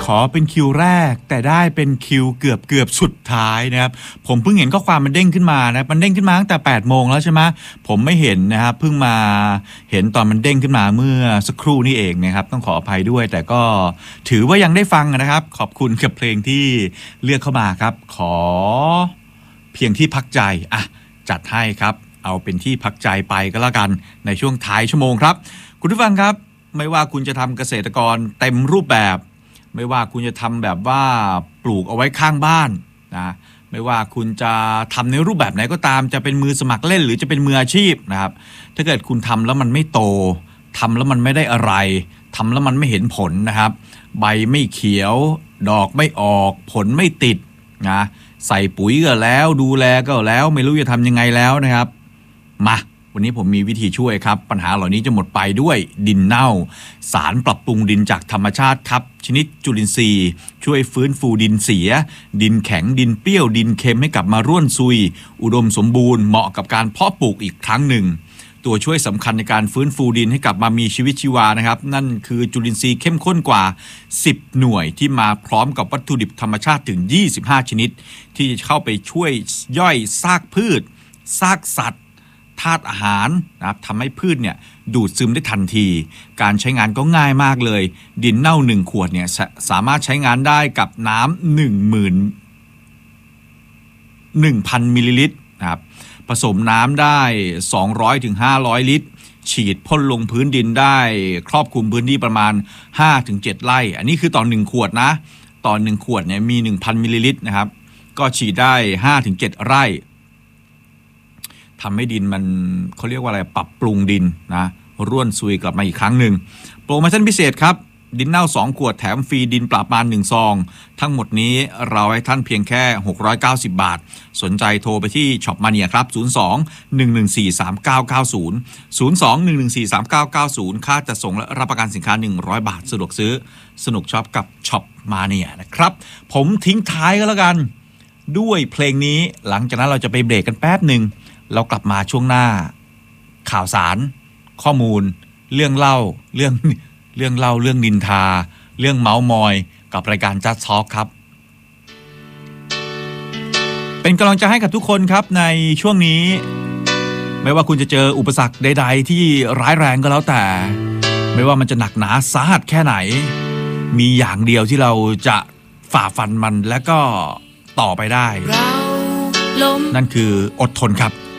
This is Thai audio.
อเป็นคิวแรกแต่ได้เป็นคิวเกือบสุดท้ายนะครับผมเพิ่งเห็นข้อความมันเด้งขึ้นมานะมันเด้งขึ้นมาตั้งแต่8 โมงแล้วใช่ไหมผมไม่เห็นนะครับเพิ่งมาเห็นตอนมันเด้งขึ้นมาเมื่อสักครู่นี้เองนะครับต้องขออภัยด้วยแต่ก็ถือว่ายังได้ฟังนะครับขอบคุณกับเพลงที่เลือกเข้ามาครับขอเพียงที่พักใจจัดให้ครับเอาเป็นที่พักใจไปก็แล้วกันในช่วงท้ายชั่วโมงครับคุณผู้ฟังครับไม่ว่าคุณจะทำเกษตรกรเต็มรูปแบบไม่ว่าคุณจะทำแบบว่าปลูกเอาไว้ข้างบ้านนะไม่ว่าคุณจะทำในรูปแบบไหนก็ตามจะเป็นมือสมัครเล่นหรือจะเป็นมืออาชีพนะครับถ้าเกิดคุณทำแล้วมันไม่โตทำแล้วมันไม่ได้อะไรทำแล้วมันไม่เห็นผลนะครับใบไม่เขียวดอกไม่ออกผลไม่ติดนะใส่ปุ๋ยก็แล้วดูแลก็แล้วไม่รู้จะทำยังไงแล้วนะครับมาวันนี้ผมมีวิธีช่วยครับปัญหาเหล่านี้จะหมดไปด้วยดินเน่าสารปรับปรุงดินจากธรรมชาติครับชนิดจุลินทรีย์ช่วยฟื้นฟูดินเสียดินแข็งดินเปรี้ยวดินเค็มให้กลับมาร่วนซุยอุดมสมบูรณ์เหมาะกับการเพาะปลูกอีกครั้งหนึ่งตัวช่วยสำคัญในการฟื้นฟูดินให้กลับมามีชีวิตชีวานะครับนั่นคือจุลินทรีย์เข้มข้นกว่า10 หน่วยที่มาพร้อมกับวัตถุดิบธรรมชาติถึง25 ชนิดที่จะเข้าไปช่วยย่อยซากพืชซากสัตว์ธาตุอาหารนะครับทำให้พืชเนี่ยดูดซึมได้ทันทีการใช้งานก็ง่ายมากเลยดินเน่า1 ขวดเนี่ยสามารถใช้งานได้กับน้ำ1,000 มิลลิลิตรนะครับผสมน้ำได้200 ถึง 500 ลิตรฉีดพ่นลงพื้นดินได้ครอบคลุมพื้นที่ประมาณ 5-7 ไร่อันนี้คือต่อ1 ขวดนะต่อ1 ขวดเนี่ยมี 1,000 มิลลิลิตรนะครับก็ฉีดได้ 5-7 ไร่ทำให้ดินมันเขาเรียกว่าอะไรปรับปรุงดินนะร่วนซุยกลับมาอีกครั้งหนึ่งโปรโมชั่นพิเศษครับดินเน่า2 ขวดแถมฟรีดินปราบมาร1 ซองทั้งหมดนี้เราให้ท่านเพียงแค่690 บาทสนใจโทรไปที่ช็อปมาเนียครับ02-114-3990 ค่าจัดส่งและรับประกันสินค้า100 บาทสะดวกซื้อสนุกช็อปกับช็อปมาเนียนะครับผมทิ้งท้ายก็แล้วกันด้วยเพลงนี้หลังจากนั้นเราจะไปเบรกกันแป๊บหนึ่งเรากลับมาช่วงหน้าข่าวสารข้อมูลเรื่องเล่าเรื่องนินทาเรื่องเมาส์มอยกับรายการ Just Talk ครับเป็นกำลังใจให้กับทุกคนครับในช่วงนี้ไม่ว่าคุณจะเจออุปสรรคใดๆที่ร้ายแรงก็แล้วแต่ไม่ว่ามันจะหนักหนาสาหัสแค่ไหนมีอย่างเดียวที่เราจะฝ่าฟันมันและก็ต่อไปได้นั่นคืออดทนครับ